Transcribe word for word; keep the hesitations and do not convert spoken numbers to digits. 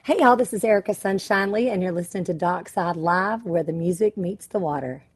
Hey y'all, this is Erica Sunshine Lee, and you're listening to Dockside Live, where the music meets the water.